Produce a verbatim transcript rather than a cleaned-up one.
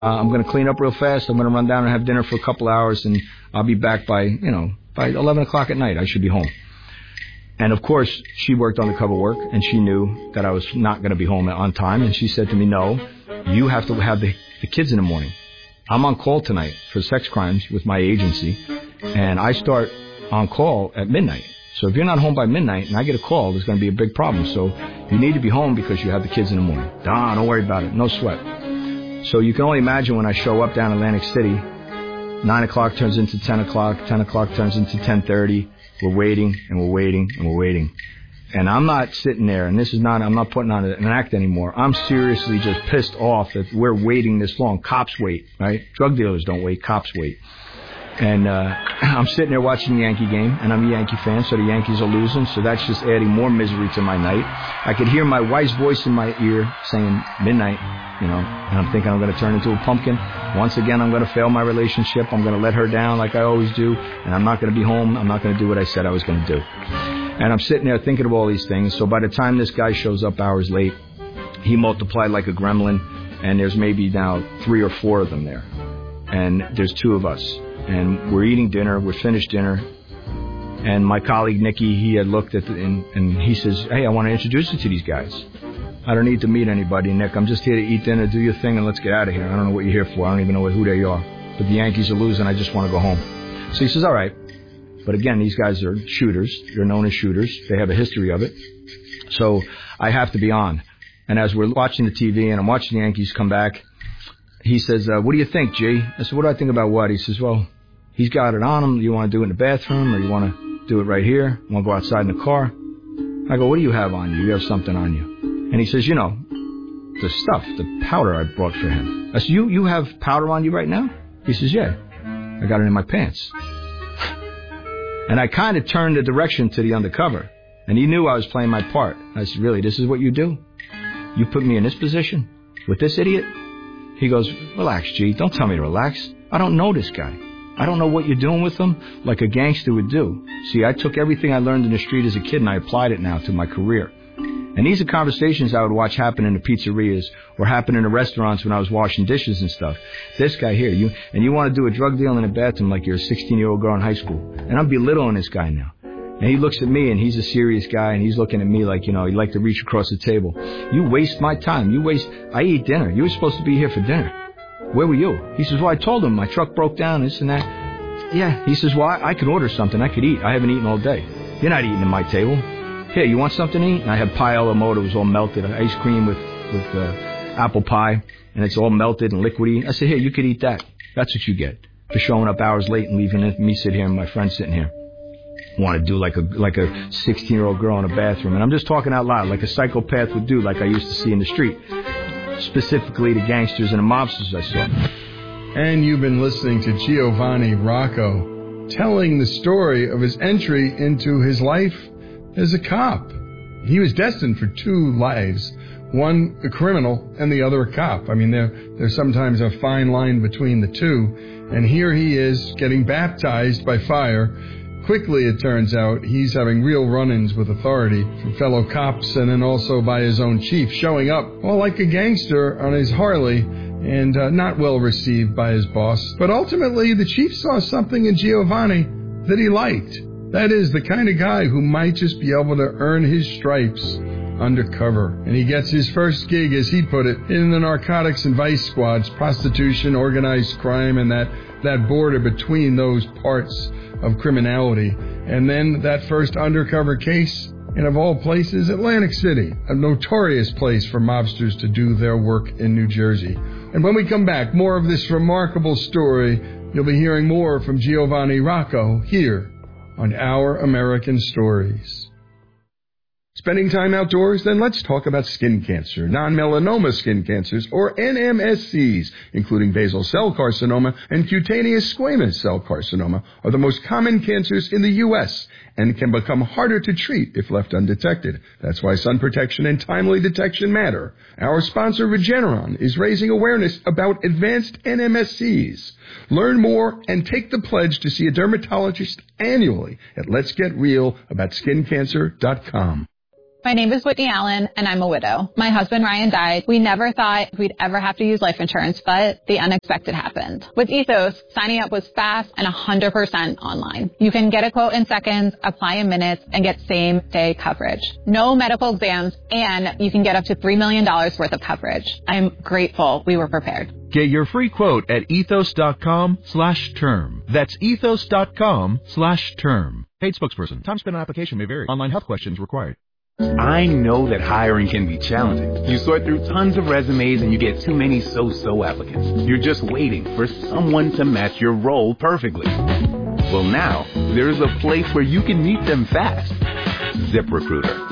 Uh, I'm going to clean up real fast. I'm going to run down and have dinner for a couple hours, and I'll be back by, you know, by eleven o'clock at night. I should be home. And, of course, she worked undercover work, and she knew that I was not going to be home on time. And she said to me, no, you have to have the, the kids in the morning. I'm on call tonight for sex crimes with my agency, and I start on call at midnight. So if you're not home by midnight and I get a call, there's going to be a big problem. So you need to be home because you have the kids in the morning. Nah, don't worry about it. No sweat. So you can only imagine when I show up down Atlantic City, nine o'clock turns into ten o'clock, ten o'clock turns into ten thirty. We're waiting, and we're waiting, and we're waiting. And I'm not sitting there, and this is not, I'm not putting on an act anymore. I'm seriously just pissed off that we're waiting this long. Cops wait, right? Drug dealers don't wait, cops wait. And uh, I'm sitting there watching the Yankee game, and I'm a Yankee fan, so the Yankees are losing, so that's just adding more misery to my night. I could hear my wife's voice in my ear saying, midnight, you know, and I'm thinking I'm going to turn into a pumpkin. Once again, I'm going to fail my relationship. I'm going to let her down like I always do, and I'm not going to be home. I'm not going to do what I said I was going to do. And I'm sitting there thinking of all these things, so by the time this guy shows up hours late, he multiplied like a gremlin, and there's maybe now three or four of them there. And there's two of us. And we're eating dinner. We're finished dinner. And my colleague, Nicky, he had looked at the, and, and he says, hey, I want to introduce you to these guys. I don't need to meet anybody, Nick. I'm just here to eat dinner, do your thing, and let's get out of here. I don't know what you're here for. I don't even know who they are. But the Yankees are losing. I just want to go home. So he says, all right. But again, these guys are shooters. They're known as shooters. They have a history of it. So I have to be on. And as we're watching the T V and I'm watching the Yankees come back, he says, uh, what do you think, G? I said, what do I think about what? He says, well, he's got it on him. Do you want to do it in the bathroom or you want to do it right here? You want to go outside in the car? I go, what do you have on you? You have something on you. And he says, you know, the stuff, the powder I brought for him. I said, you, you have powder on you right now? He says, yeah. I got it in my pants. And I kind of turned the direction to the undercover. And he knew I was playing my part. I said, really, this is what you do? You put me in this position with this idiot? He goes, relax, G. Don't tell me to relax. I don't know this guy. I don't know what you're doing with him like a gangster would do. See, I took everything I learned in the street as a kid and I applied it now to my career. And these are conversations I would watch happen in the pizzerias or happen in the restaurants when I was washing dishes and stuff. This guy here, you and you want to do a drug deal in a bathroom like you're a sixteen-year-old girl in high school. And I'm belittling this guy now. And he looks at me, and he's a serious guy, and he's looking at me like, you know, he'd like to reach across the table. You waste my time. You waste... I eat dinner. You were supposed to be here for dinner. Where were you? He says, well, I told him my truck broke down, this and that. Yeah. He says, well, I, I could order something. I could eat. I haven't eaten all day. You're not eating at my table. Here, you want something to eat? And I had pie a la mode. It was all melted. Ice cream with, with uh, apple pie, and it's all melted and liquidy. I said, here, you could eat that. That's what you get for showing up hours late and leaving me sit here and my friend sitting here. Want to do like a like a sixteen-year-old girl in a bathroom. And I'm just talking out loud, like a psychopath would do, like I used to see in the street. Specifically the gangsters and the mobsters I saw. And you've been listening to Giovanni Rocco telling the story of his entry into his life as a cop. He was destined for two lives, one a criminal and the other a cop. I mean, there there's sometimes a fine line between the two. And here he is getting baptized by fire. Quickly, it turns out, he's having real run-ins with authority from fellow cops and then also by his own chief, showing up all like a gangster on his Harley and uh, not well received by his boss. But ultimately, the chief saw something in Giovanni that he liked. That is, the kind of guy who might just be able to earn his stripes undercover. And he gets his first gig, as he put it, in the narcotics and vice squads, prostitution, organized crime, and that, that border between those parts of criminality. And then that first undercover case, and of all places, Atlantic City, a notorious place for mobsters to do their work in New Jersey. And when we come back, more of this remarkable story. You'll be hearing more from Giovanni Rocco here on Our American Stories. Spending time outdoors? Then let's talk about skin cancer. Non-melanoma skin cancers, or N M S Cs, including basal cell carcinoma and cutaneous squamous cell carcinoma, are the most common cancers in the U S and can become harder to treat if left undetected. That's why sun protection and timely detection matter. Our sponsor, Regeneron, is raising awareness about advanced N M S Cs. Learn more and take the pledge to see a dermatologist annually at lets get real about skin cancer dot com. My name is Whitney Allen, and I'm a widow. My husband, Ryan, died. We never thought we'd ever have to use life insurance, but the unexpected happened. With Ethos, signing up was fast and one hundred percent online. You can get a quote in seconds, apply in minutes, and get same-day coverage. No medical exams, and you can get up to three million dollars worth of coverage. I'm grateful we were prepared. Get your free quote at ethos.com slash term. That's ethos.com slash term. Paid spokesperson. Time spent on application may vary. Online health questions required. I know that hiring can be challenging. You sort through tons of resumes and you get too many so-so applicants. You're just waiting for someone to match your role perfectly. Well, now, there's a place where you can meet them fast. ZipRecruiter.